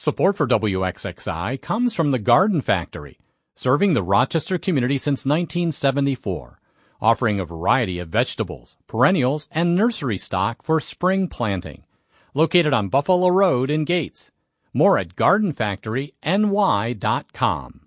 Support for WXXI comes from the Garden Factory, serving the Rochester community since 1974, offering a variety of vegetables, perennials, and nursery stock for spring planting. Located on Buffalo Road in Gates. More at gardenfactoryny.com.